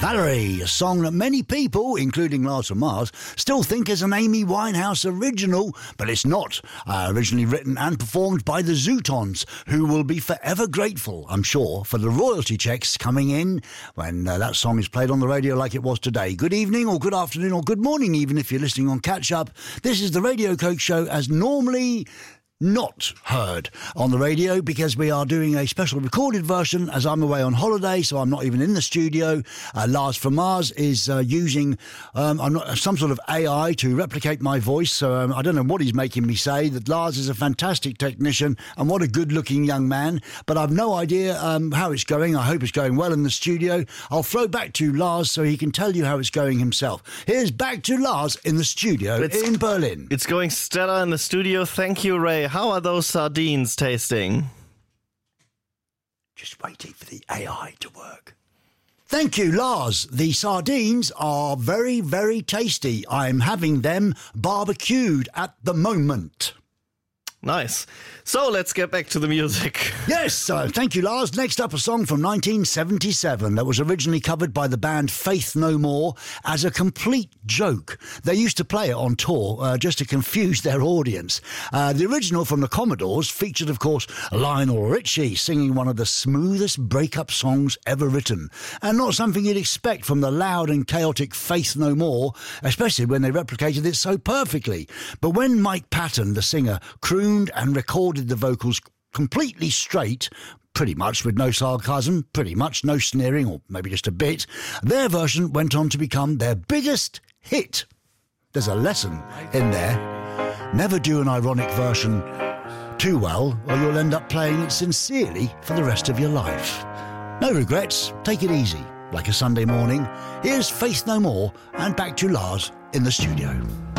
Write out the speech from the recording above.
Valerie, a song that many people, including Lars from Mars, still think is an Amy Winehouse original, but it's not. Originally written and performed by the Zootons, who will be forever grateful, I'm sure, for the royalty checks coming in when that song is played on the radio like it was today. Good evening or good afternoon or good morning, even if you're listening on Catch Up. This is the Radio Coke Show as normally not heard on the radio because we are doing a special recorded version as I'm away on holiday, so I'm not even in the studio. Lars from Mars is using some sort of AI to replicate my voice, so I don't know what he's making me say. That Lars is a fantastic technician and what a good-looking young man, but I've no idea how it's going. I hope it's going well in the studio. I'll throw back to Lars so he can tell you how it's going himself. Here's back to Lars in the studio in Berlin. It's going stellar in the studio. Thank you, Ray. How are those sardines tasting? Just waiting for the AI to work. Thank you, Lars. The sardines are very, very tasty. I'm having them barbecued at the moment. Nice. So let's get back to the music. Yes, thank you, Lars. Next up, a song from 1977 that was originally covered by the band Faith No More as a complete joke. They used to play it on tour just to confuse their audience. The original from the Commodores featured, of course, Lionel Richie singing one of the smoothest breakup songs ever written, and not something you'd expect from the loud and chaotic Faith No More, especially when they replicated it so perfectly. But when Mike Patton, the singer, crooned and recorded the vocals completely straight, pretty much with no sarcasm, pretty much no sneering, or maybe just a bit, their version went on to become their biggest hit. There's a lesson in there. Never do an ironic version too well, or you'll end up playing it sincerely for the rest of your life. No regrets, take it easy, like a Sunday morning. Here's Faith No More, and back to Lars in the studio.